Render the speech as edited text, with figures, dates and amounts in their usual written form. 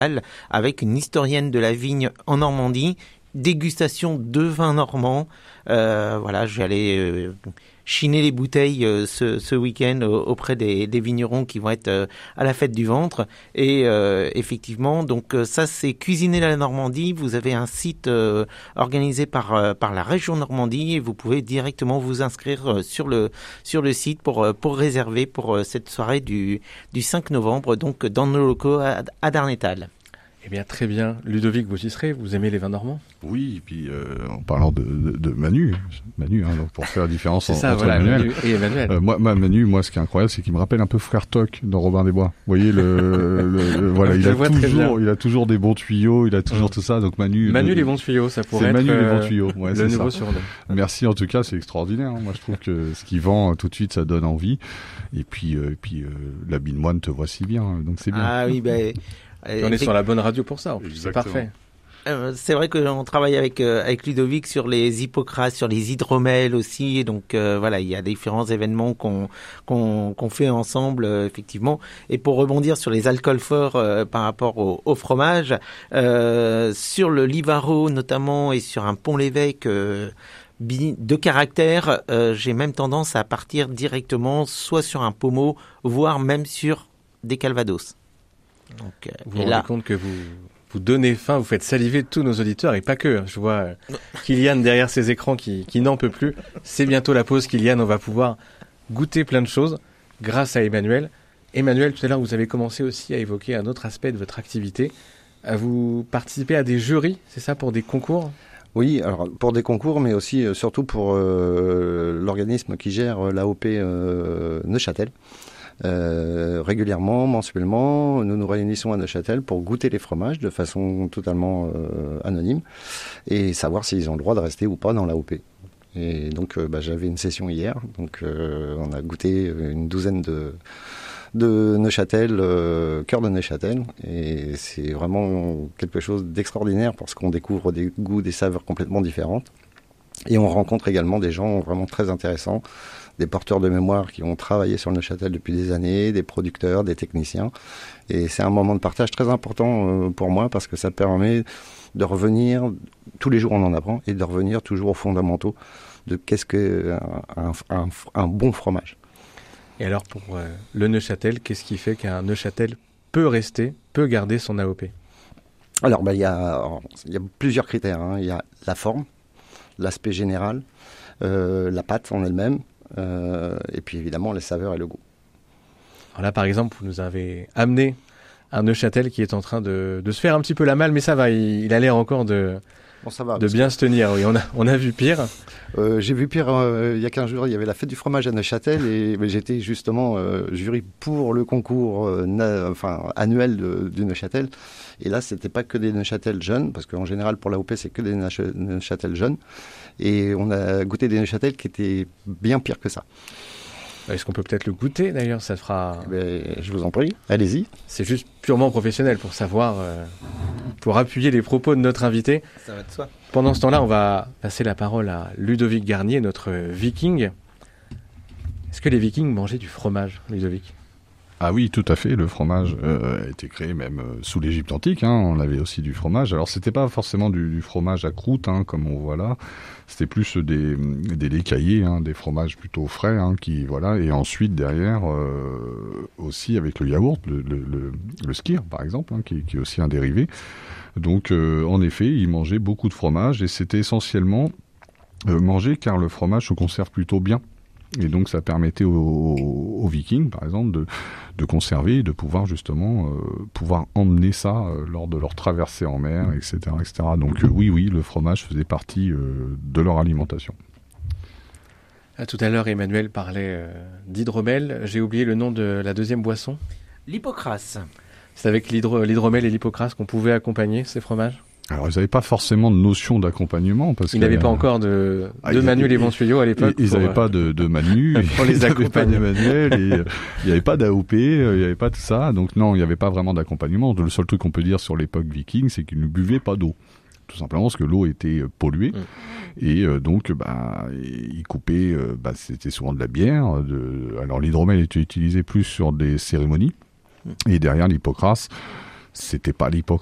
avec une historienne de la vigne en Normandie, dégustation de vins normands. Voilà, je vais aller chiner les bouteilles ce week-end auprès des vignerons qui vont être à la fête du ventre. Et effectivement, donc ça c'est Cuisiner la Normandie. Vous avez un site organisé par la région Normandie et vous pouvez directement vous inscrire sur le site pour réserver pour cette soirée du 5 novembre, donc dans nos locaux à Darnétal. Eh bien, très bien. Ludovic, vous y serez? Vous aimez les vins normands? Oui, et puis en parlant de Manu, donc pour faire la différence entre Manu et Emmanuel. Moi, Manu, ce qui est incroyable, c'est qu'il me rappelle un peu Frère Toc dans Robin des Bois. Vous voyez, voilà, il a toujours des bons tuyaux, il a toujours tout ça. Donc Manu, les bons tuyaux, ça pourrait être Manu les bons tuyaux. Ouais, le nouveau surnom. Merci, en tout cas, c'est extraordinaire. Moi, je trouve que ce qu'il vend tout de suite, ça donne envie. Et puis l'habit de moine te voit si bien, donc c'est bien. Ah oui, on est sur la bonne radio pour ça, en plus. C'est parfait. C'est vrai qu'on travaille avec Ludovic sur les hippocrates, sur les hydromels aussi. Et donc voilà, il y a différents événements qu'on fait ensemble effectivement. Et pour rebondir sur les alcools forts par rapport au fromage, sur le Livaro notamment et sur un Pont-l'Évêque de caractère, j'ai même tendance à partir directement soit sur un pommeau, voire même sur des calvados. Donc, vous vous rendez compte que vous donnez faim, vous faites saliver tous nos auditeurs et pas que. Je vois Kylian derrière ses écrans qui n'en peut plus. C'est bientôt la pause, Kylian. On va pouvoir goûter plein de choses grâce à Emmanuel. Emmanuel, tout à l'heure, vous avez commencé aussi à évoquer un autre aspect de votre activité. Vous participez à des jurys, c'est ça, pour des concours ? Oui, alors pour des concours, mais aussi surtout pour l'organisme qui gère l'AOP Neuchâtel. Régulièrement, mensuellement, nous nous réunissons à Neuchâtel pour goûter les fromages de façon totalement anonyme et savoir s'ils ont le droit de rester ou pas dans l'AOP. Et donc j'avais une session hier, donc on a goûté une douzaine de Neuchâtel, cœur de Neuchâtel, et c'est vraiment quelque chose d'extraordinaire parce qu'on découvre des goûts, des saveurs complètement différentes et on rencontre également des gens vraiment très intéressants, des porteurs de mémoire qui ont travaillé sur le Neuchâtel depuis des années, des producteurs, des techniciens. Et c'est un moment de partage très important pour moi parce que ça permet de revenir, tous les jours on en apprend, et de revenir toujours aux fondamentaux de qu'est-ce qu'un bon fromage. Et alors pour le Neuchâtel, qu'est-ce qui fait qu'un Neuchâtel peut garder son AOP? Alors il y a plusieurs critères. Il y a la forme, l'aspect général, la pâte en elle-même, et puis évidemment les saveurs et le goût. Alors là par exemple vous nous avez amené un Neuchâtel qui est en train de se faire un petit peu la malle, mais ça va, il a l'air encore de bien se tenir. Oui, on a vu pire. J'ai vu pire il y a 15 jours, il y avait la fête du fromage à Neuchâtel et j'étais justement jury pour le concours annuel du Neuchâtel. Et là, c'était pas que des Neuchâtel jeunes, parce qu'en général pour l'AOP c'est que des Neuchâtel jeunes. Et on a goûté des Neuchâtel qui étaient bien pires que ça. Est-ce qu'on peut peut-être le goûter d'ailleurs? Ça fera. Je vous en prie, allez-y. C'est juste purement professionnel pour savoir, pour appuyer les propos de notre invité. Ça va de soi. Pendant ce temps-là, on va passer la parole à Ludovic Garnier, notre viking. Est-ce que les vikings mangeaient du fromage, Ludovic? Ah oui, tout à fait. Le fromage a été créé même sous l'Égypte antique. On avait aussi du fromage. Alors, c'était pas forcément du fromage à croûte, comme on voit là. C'était plus des laits caillés, des fromages plutôt frais, qui voilà. Et ensuite derrière aussi avec le yaourt, le skyr par exemple, qui est aussi un dérivé. Donc en effet, ils mangeaient beaucoup de fromage et c'était essentiellement manger car le fromage se conserve plutôt bien. Et donc ça permettait aux Vikings, par exemple, de conserver et de pouvoir justement pouvoir emmener ça lors de leur traversée en mer, etc. etc. Donc oui, le fromage faisait partie de leur alimentation. Tout à l'heure, Emmanuel parlait d'hydromel. J'ai oublié le nom de la deuxième boisson. L'hypocrase. C'est avec l'hydromel et l'hypocrase qu'on pouvait accompagner ces fromages? Alors, ils n'avaient pas forcément de notion d'accompagnement. Ils n'avaient pas encore de Manu les bons tuyaux à l'époque. Ils n'avaient pas de Manu. Pour les accompagner. Il n'y avait pas d'AOP, il n'y avait pas tout ça. Donc non, il n'y avait pas vraiment d'accompagnement. Le seul truc qu'on peut dire sur l'époque viking, c'est qu'ils ne buvaient pas d'eau. Tout simplement parce que l'eau était polluée. Et donc, ils coupaient, c'était souvent de la bière. Alors l'hydromel était utilisé plus sur des cérémonies. Et derrière l'hypocrase, c'était pas l'époque